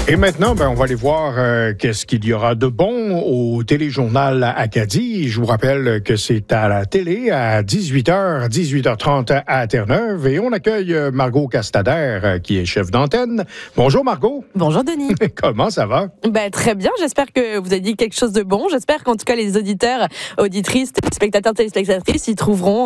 Et maintenant, on va aller voir qu'est-ce qu'il y aura de bon au téléjournal Acadie. Je vous rappelle que c'est à la télé à 18h, 18h30 à Terre-Neuve. Et on accueille Margot Castader, qui est chef d'antenne. Bonjour Margot. Bonjour Denis. Comment ça va? Très bien, j'espère que vous avez dit quelque chose de bon. J'espère qu'en tout cas les auditeurs, auditrices, spectateurs, téléspectatrices, ils trouveront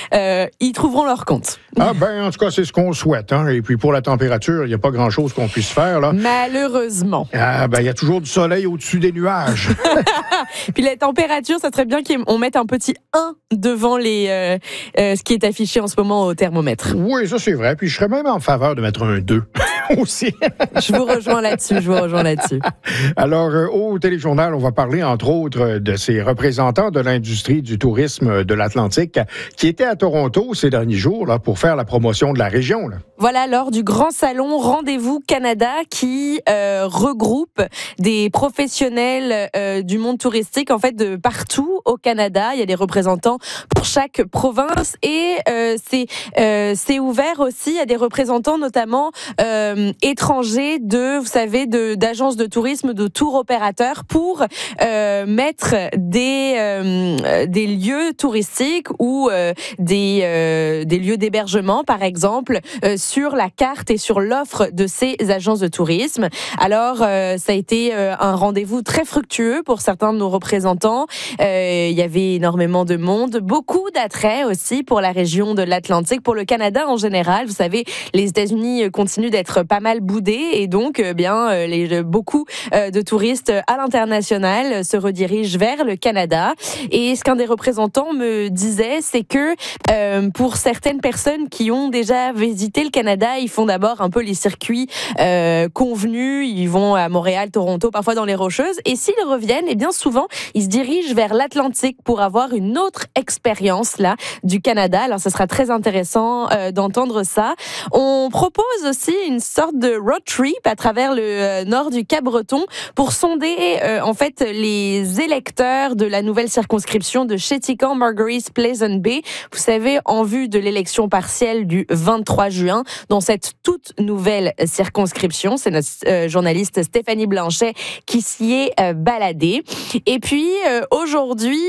leur compte. En tout cas, c'est ce qu'on souhaite. Hein? Et puis pour la température, il n'y a pas grand-chose qu'on puisse faire. Là. Malheureusement. Il y a toujours du soleil au-dessus des nuages. Puis la température, ça serait bien qu'on mette un petit 1 devant ce qui est affiché en ce moment au thermomètre. Oui, ça c'est vrai. Puis je serais même en faveur de mettre un 2 aussi. Je vous rejoins là-dessus. Alors, au téléjournal, on va parler entre autres de ces représentants de l'industrie du tourisme de l'Atlantique qui étaient à Toronto ces derniers jours là, pour faire la promotion de la région. Là. Voilà, lors du grand salon Rendez-vous Canada qui regroupe des professionnels du monde touristique, en fait, de partout au Canada. Il y a des représentants pour chaque province et c'est ouvert aussi à des représentants notamment étrangers d'agences de tourisme, de tour opérateurs pour mettre des lieux touristiques ou des lieux d'hébergement, par exemple, sur la carte et sur l'offre de ces agences de tourisme. Alors, ça a été un rendez-vous très fructueux pour certains de nos représentants. Il y avait énormément de monde, beaucoup d'attrait aussi pour la région de l'Atlantique, pour le Canada en général. Vous savez, les États-Unis continuent d'être pas mal boudés et donc, beaucoup de touristes à l'international se redirigent vers le Canada. Et ce qu'un des représentants me disait, c'est que pour certaines personnes qui ont déjà visité le Canada, ils font d'abord un peu les circuits convenus, ils vont à Montréal, Toronto, parfois dans les Rocheuses, et s'ils reviennent, bien souvent, ils se dirigent vers l'Atlantique pour avoir une autre expérience là du Canada. Alors, ce sera très intéressant d'entendre ça. On propose aussi une sorte de road trip à travers le nord du Cap-Breton pour sonder en fait les électeurs de la nouvelle circonscription de Chéticamp, Marguerite, Pleasant Bay. Vous savez, en vue de l'élection partielle du 23 juin, dans cette toute nouvelle circonscription. C'est notre journaliste Stéphanie Blanchet qui s'y est baladée. Et puis aujourd'hui,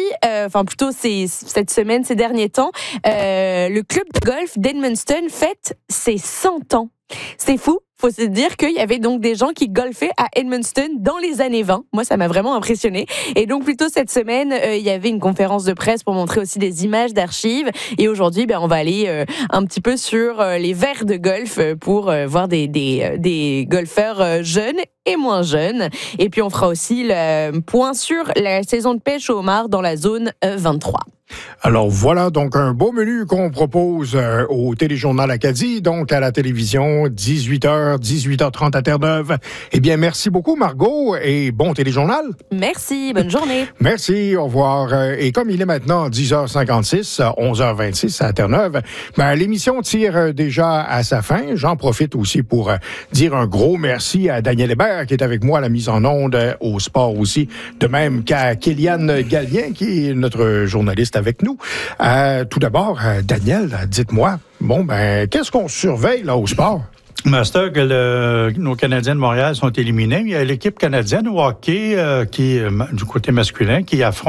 cette semaine, ces derniers temps, le club de golf d'Edmundston fête ses 100 ans. C'est fou. Faut se dire qu'il y avait donc des gens qui golfaient à Edmundston dans les années 20. Moi, ça m'a vraiment impressionné. Et donc, plus tôt cette semaine, il y avait une conférence de presse pour montrer aussi des images d'archives. Et aujourd'hui, on va aller un petit peu sur les verres de golf pour voir des golfeurs jeunes et moins jeunes. Et puis, on fera aussi le point sur la saison de pêche au homard dans la zone 23. Alors voilà donc un beau menu qu'on propose au téléjournal Acadie, donc à la télévision, 18h, 18h30 à Terre-Neuve. Eh bien, merci beaucoup Margot et bon téléjournal. Merci, bonne journée. Merci, au revoir. Et comme il est maintenant 10h56, 11h26 à Terre-Neuve, l'émission tire déjà à sa fin. J'en profite aussi pour dire un gros merci à Daniel Hébert qui est avec moi à la mise en onde, au sport aussi, de même qu'à Kéliane Gallien qui est notre journaliste avec nous. Tout d'abord, Daniel, dites-moi, qu'est-ce qu'on surveille là au sport? Master, que nos Canadiens de Montréal sont éliminés. Il y a l'équipe canadienne au hockey qui, du côté masculin, qui affronte